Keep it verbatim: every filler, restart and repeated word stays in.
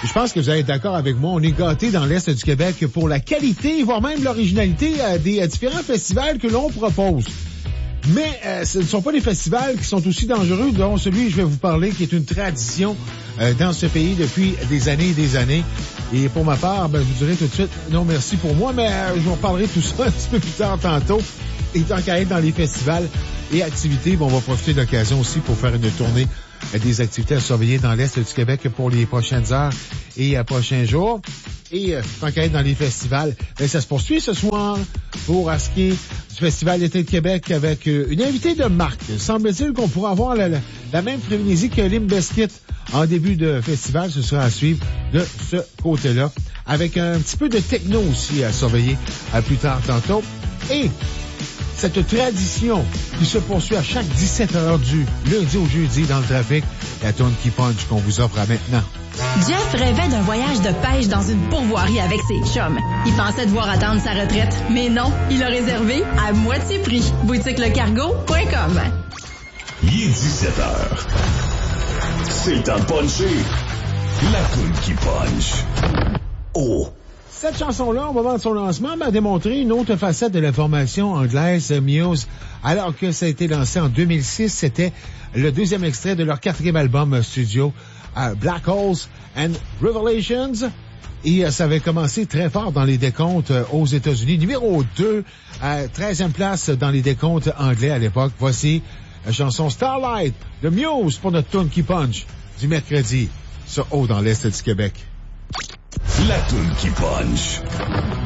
Je pense que vous allez être d'accord avec moi. On est gâtés dans l'Est du Québec pour la qualité, voire même l'originalité euh, des euh, différents festivals que l'on propose. Mais euh, ce ne sont pas des festivals qui sont aussi dangereux, dont celui que je vais vous parler, qui est une tradition euh, dans ce pays depuis des années et des années. Et pour ma part, ben, je vous dirai tout de suite, non merci pour moi, mais euh, je vous reparlerai tout ça un petit peu plus tard tantôt. Et tant qu'à être dans les festivals et activités, bon, on va profiter de l'occasion aussi pour faire une tournée euh, des activités à surveiller dans l'Est du Québec pour les prochaines heures et euh, prochains jours. Et euh, tant qu'à être dans les festivals, ben, ça se poursuit ce soir pour ce qui est du Festival d'été de Québec avec euh, une invitée de marque. Semble-t-il qu'on pourra avoir la, la, la même frénésie que Limp Bizkit en début de festival. Ce sera à suivre de ce côté-là. Avec un petit peu de techno aussi à surveiller à plus tard tantôt. Et cette tradition qui se poursuit à chaque dix-sept heures du lundi au jeudi dans le trafic, la tourne qui punch qu'on vous offre à maintenant. Jeff rêvait d'un voyage de pêche dans une pourvoirie avec ses chums. Il pensait devoir attendre sa retraite, mais non, il a réservé à moitié prix. boutique le cargo point com. Il est dix-sept heures. C'est le temps de puncher. La toune qui punch. Oh! Cette chanson-là, au moment de son lancement, m'a démontré une autre facette de la formation anglaise Muse. Alors que ça a été lancé en deux mille six, c'était le deuxième extrait de leur quatrième album studio, uh, Black Holes and Revelations. Et uh, ça avait commencé très fort dans les décomptes uh, aux États-Unis. Numéro deux, à treizième place dans les décomptes anglais à l'époque. Voici la chanson Starlight de Muse pour notre tune qui punch du mercredi sur Haut dans l'Est du Québec. La toune qui punch.